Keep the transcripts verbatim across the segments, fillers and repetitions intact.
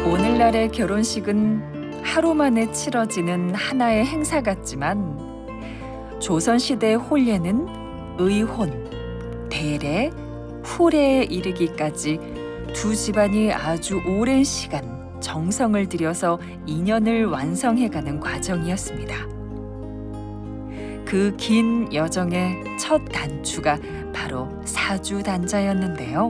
오늘날의 결혼식은 하루 만에 치러지는 하나의 행사 같지만 조선시대의 혼례는 의혼, 대례, 후례에 이르기까지 두 집안이 아주 오랜 시간 정성을 들여서 인연을 완성해가는 과정이었습니다. 그 긴 여정의 첫 단추가 바로 사주단자였는데요.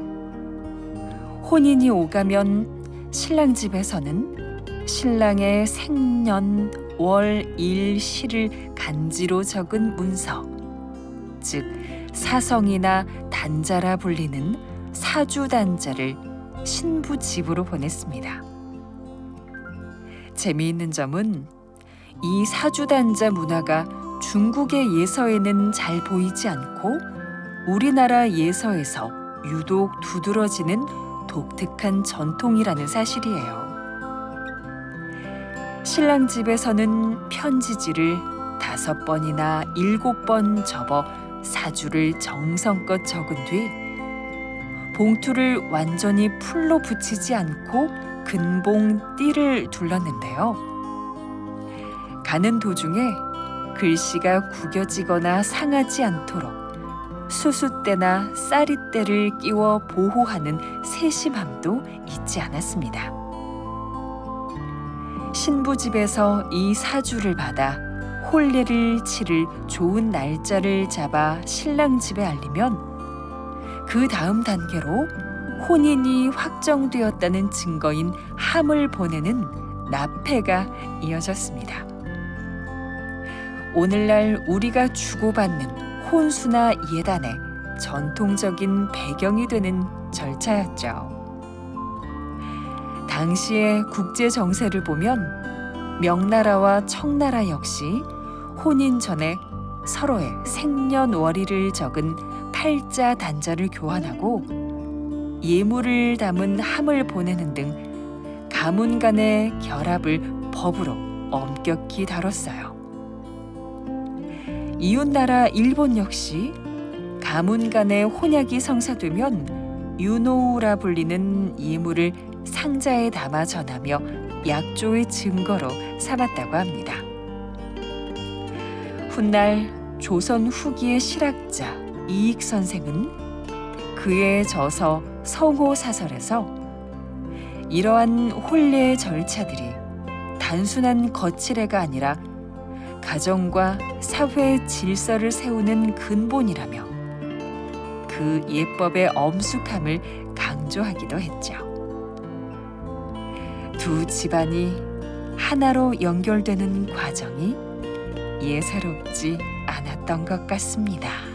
혼인이 오가면 신랑 집에서는 신랑의 생년, 월, 일, 시를 간지로 적은 문서, 즉 사성이나 단자라 불리는 사주단자를 신부 집으로 보냈습니다. 재미있는 점은 이 사주단자 문화가 중국의 예서에는 잘 보이지 않고 우리나라 예서에서 유독 두드러지는 독특한 전통이라는 사실이에요. 신랑 집에서는 편지지를 다섯 번이나 일곱 번 접어 사주를 정성껏 적은 뒤 봉투를 완전히 풀로 붙이지 않고 근봉 띠를 둘렀는데요. 가는 도중에 글씨가 구겨지거나 상하지 않도록 수숫대나 쌀이대를 끼워 보호하는 세심함도 잊지 않았습니다. 신부 집에서 이 사주를 받아 혼례를 치를 좋은 날짜를 잡아 신랑 집에 알리면 그 다음 단계로 혼인이 확정되었다는 증거인 함을 보내는 납패가 이어졌습니다. 오늘날 우리가 주고받는 혼수나 예단의 전통적인 배경이 되는 절차였죠. 당시의 국제 정세를 보면 명나라와 청나라 역시 혼인 전에 서로의 생년월일을 적은 팔자 단자를 교환하고 예물을 담은 함을 보내는 등 가문 간의 결합을 법으로 엄격히 다뤘어요. 이웃나라 일본 역시 가문 간의 혼약이 성사되면 유노우라 불리는 예물을 상자에 담아 전하며 약조의 증거로 삼았다고 합니다. 훗날 조선 후기의 실학자 이익 선생은 그의 저서 성호사설에서 이러한 혼례의 절차들이 단순한 거칠애가 아니라 가정과 사회 질서를 세우는 근본이라며 그 예법의 엄숙함을 강조하기도 했죠. 두 집안이 하나로 연결되는 과정이 예사롭지 않았던 것 같습니다.